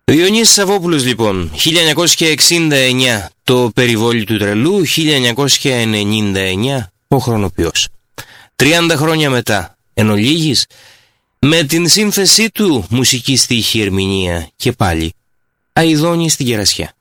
Διονύσης Σαββόπουλος λοιπόν, 1969 το περιβόλι του τρελού, 1999 ο χρονοποιός. 30 χρόνια μετά, εν ολίγης, με την σύνθεσή του μουσική στίχη ερμηνεία και πάλι, αηδώνει στην κερασιά.